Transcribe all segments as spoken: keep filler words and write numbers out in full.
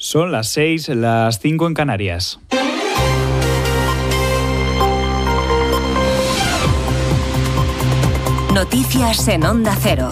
Son las seis, las cinco en Canarias. Noticias en Onda Cero.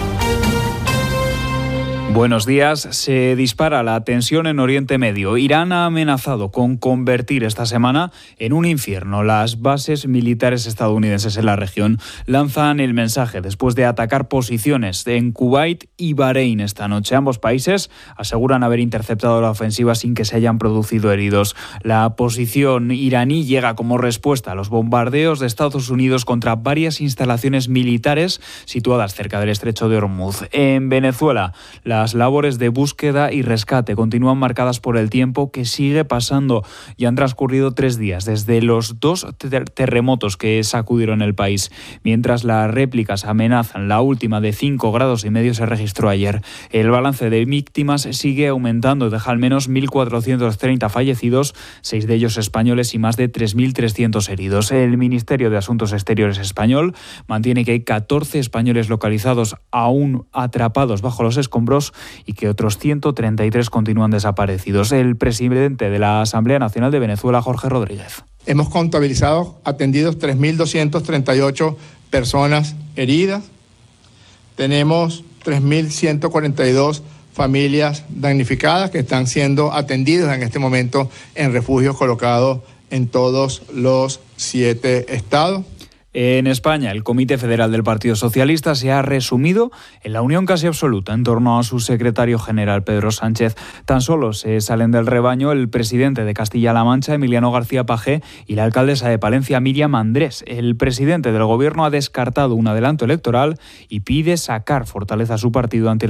Buenos días. Se dispara la tensión en Oriente Medio. Irán ha amenazado con convertir esta semana en un infierno las bases militares estadounidenses en la región. Lanzan el mensaje después de atacar posiciones en Kuwait y Bahrein esta noche. Ambos países aseguran haber interceptado la ofensiva sin que se hayan producido heridos. La posición iraní llega como respuesta a los bombardeos de Estados Unidos contra varias instalaciones militares situadas cerca del estrecho de Hormuz. En Venezuela, la Las labores de búsqueda y rescate continúan marcadas por el tiempo que sigue pasando. Ya han transcurrido tres días desde los dos ter- terremotos que sacudieron el país. Mientras las réplicas amenazan, la última de cinco grados y medio se registró ayer. El balance de víctimas sigue aumentando y deja al menos mil cuatrocientos treinta fallecidos, seis de ellos españoles y más de tres mil trescientos heridos. El Ministerio de Asuntos Exteriores español mantiene que hay catorce españoles localizados aún atrapados bajo los escombros y que otros ciento treinta y tres continúan desaparecidos. El presidente de la Asamblea Nacional de Venezuela, Jorge Rodríguez. Hemos contabilizado atendidos tres mil doscientas treinta y ocho personas heridas. Tenemos tres mil ciento cuarenta y dos familias damnificadas que están siendo atendidas en este momento en refugios colocados en todos los siete estados. En España, el Comité Federal del Partido Socialista se ha resumido en la unión casi absoluta en torno a su secretario general, Pedro Sánchez. Tan solo se salen del rebaño el presidente de Castilla-La Mancha, Emiliano García Pagé, y la alcaldesa de Palencia, Míriam Andrés. El presidente del Gobierno ha descartado un adelanto electoral y pide sacar fortaleza a su partido ante la